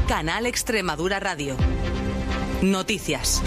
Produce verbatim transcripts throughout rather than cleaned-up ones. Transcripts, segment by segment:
Canal Extremadura Radio. Noticias.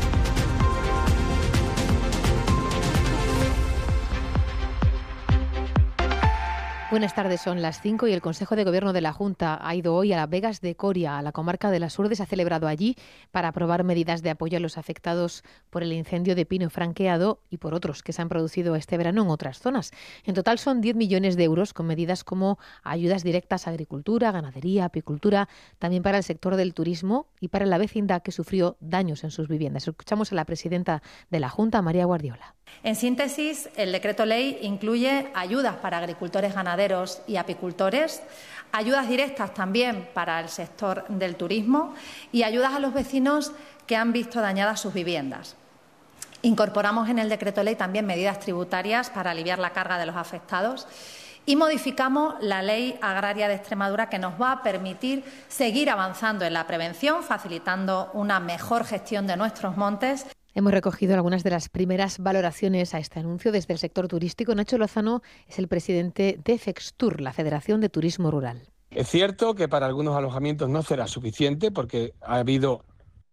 Buenas tardes, son las cinco y el Consejo de Gobierno de la Junta ha ido hoy a Las Vegas de Coria, a la comarca de Las Urdes. Ha celebrado allí para aprobar medidas de apoyo a los afectados por el incendio de pino franqueado y por otros que se han producido este verano en otras zonas. En total son diez millones de euros con medidas como ayudas directas a agricultura, ganadería, apicultura, también para el sector del turismo y para la vecindad que sufrió daños en sus viviendas. Escuchamos a la presidenta de la Junta, María Guardiola. En síntesis, el decreto ley incluye ayudas para agricultores, ganaderos y apicultores, ayudas directas también para el sector del turismo y ayudas a los vecinos que han visto dañadas sus viviendas. Incorporamos en el decreto ley también medidas tributarias para aliviar la carga de los afectados y modificamos la Ley Agraria de Extremadura, que nos va a permitir seguir avanzando en la prevención, facilitando una mejor gestión de nuestros montes. Hemos recogido algunas de las primeras valoraciones a este anuncio desde el sector turístico. Nacho Lozano es el presidente de Fextur, la Federación de Turismo Rural. Es cierto que para algunos alojamientos no será suficiente porque ha habido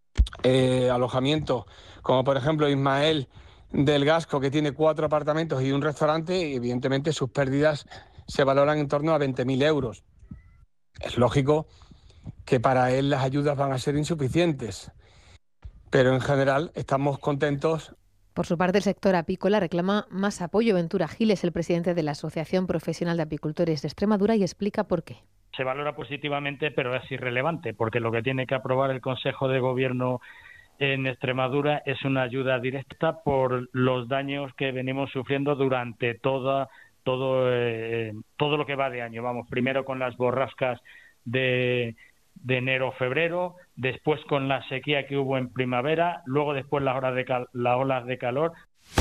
eh, alojamientos como por ejemplo Ismael del Gasco, que tiene cuatro apartamentos y un restaurante, y evidentemente sus pérdidas se valoran en torno a veinte mil euros. Es lógico que para él las ayudas van a ser insuficientes. Pero en general estamos contentos. Por su parte, el sector apícola reclama más apoyo. Ventura Gil es el presidente de la Asociación Profesional de Apicultores de Extremadura y explica por qué. Se valora positivamente, pero es irrelevante, porque lo que tiene que aprobar el Consejo de Gobierno en Extremadura es una ayuda directa por los daños que venimos sufriendo durante toda, todo, eh, todo lo que va de año. Vamos, primero con las borrascas de... de enero-febrero, después con la sequía que hubo en primavera, luego después las olas de, cal- las olas de calor.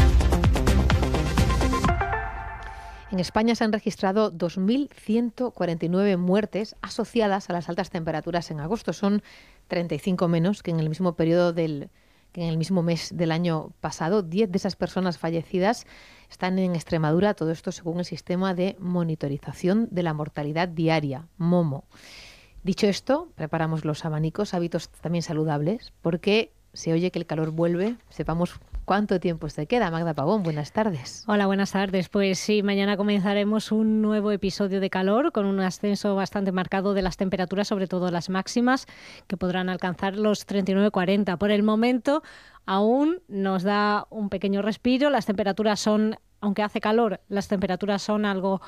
En España se han registrado dos mil ciento cuarenta y nueve muertes asociadas a las altas temperaturas en agosto. Son treinta y cinco menos que en el mismo periodo del que en el mismo mes del año pasado. Diez de esas personas fallecidas están en Extremadura. Todo esto según el sistema de monitorización de la mortalidad diaria, MOMO. Dicho esto, preparamos los abanicos, hábitos también saludables, porque se oye que el calor vuelve. Sepamos cuánto tiempo se queda. Magda Pavón, buenas tardes. Hola, buenas tardes. Pues sí, mañana comenzaremos un nuevo episodio de calor con un ascenso bastante marcado de las temperaturas, sobre todo las máximas, que podrán alcanzar los treinta y nueve cuarenta. Por el momento aún nos da un pequeño respiro. Las temperaturas son... Aunque hace calor, las temperaturas son algo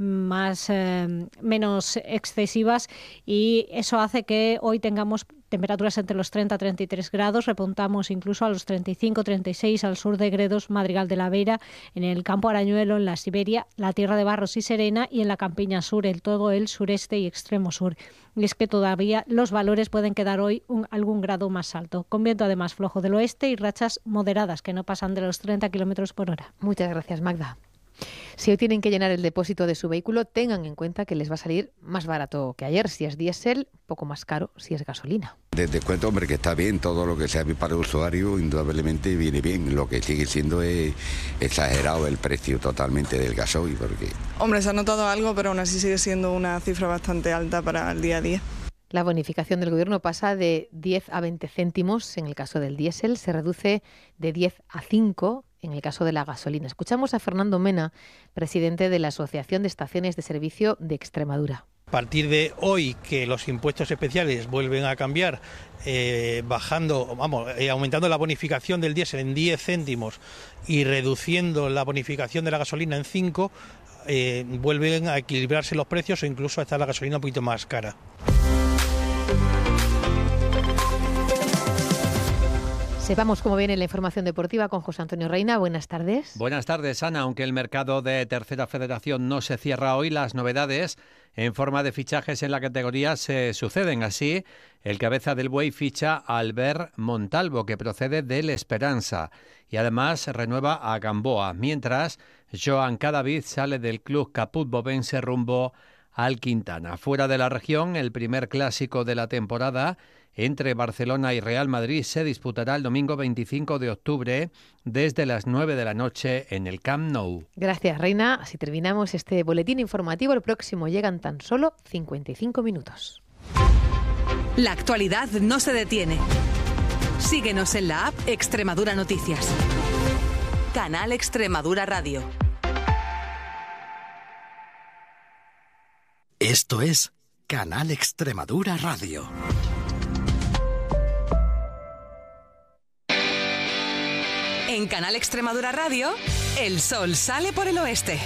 más eh, menos excesivas y eso hace que hoy tengamos temperaturas entre los treinta a treinta y tres grados, repuntamos incluso a los treinta y cinco a treinta y seis al sur de Gredos, Madrigal de la Vera, en el Campo Arañuelo, en la Siberia, la Tierra de Barros y Serena y en la Campiña Sur, en todo el sureste y extremo sur. Y es que todavía los valores pueden quedar hoy un, algún grado más alto, con viento además flojo del oeste y rachas moderadas que no pasan de los treinta kilómetros por hora. Muchas gracias, Magda. Si hoy tienen que llenar el depósito de su vehículo, tengan en cuenta que les va a salir más barato que ayer. Si es diésel, poco más caro si es gasolina. De descuento, hombre, que está bien, todo lo que sea para el usuario indudablemente viene bien. Lo que sigue siendo es exagerado el precio totalmente del gasoil. Porque... Hombre, se ha notado algo, pero aún así sigue siendo una cifra bastante alta para el día a día. La bonificación del Gobierno pasa de diez a veinte céntimos en el caso del diésel, se reduce de diez a cinco en el caso de la gasolina. Escuchamos a Fernando Mena, presidente de la Asociación de Estaciones de Servicio de Extremadura. A partir de hoy que los impuestos especiales vuelven a cambiar, eh, bajando, vamos, eh, aumentando la bonificación del diésel en diez céntimos y reduciendo la bonificación de la gasolina en cinco, eh, vuelven a equilibrarse los precios o incluso a estar la gasolina un poquito más cara. Sepamos cómo viene la información deportiva con José Antonio Reina. Buenas tardes. Buenas tardes, Ana. Aunque el mercado de Tercera Federación no se cierra hoy, las novedades en forma de fichajes en la categoría se suceden. Así, el cabeza del Buey ficha a Albert Montalvo, que procede del Esperanza, y además renueva a Gamboa, mientras Joan Cadavid sale del club caput-bovense rumbo al Quintana. Fuera de la región, el primer clásico de la temporada entre Barcelona y Real Madrid se disputará el domingo veinticinco de octubre desde las nueve de la noche en el Camp Nou. Gracias, Reina. Así terminamos este boletín informativo. El próximo llegan tan solo cincuenta y cinco minutos. La actualidad no se detiene. Síguenos en la app Extremadura Noticias. Canal Extremadura Radio. Esto es Canal Extremadura Radio. En Canal Extremadura Radio, el sol sale por el oeste.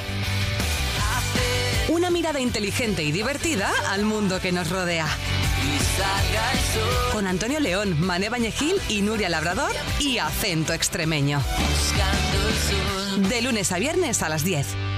Una mirada inteligente y divertida al mundo que nos rodea. Con Antonio León, Mané Bañegil y Nuria Labrador y acento extremeño. De lunes a viernes a las diez.